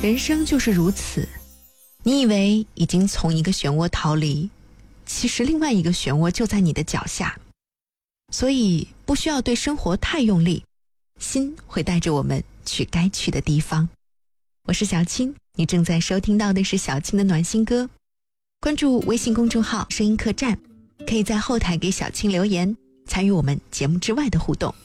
人生就是如此，你以为已经从一个漩涡逃离，其实另外一个漩涡就在你的脚下。所以不需要对生活太用力，心会带着我们去该去的地方。我是小青，你正在收听到的是小青的暖心歌。关注微信公众号声音客栈，可以在后台给小青留言，参与我们节目之外的互动。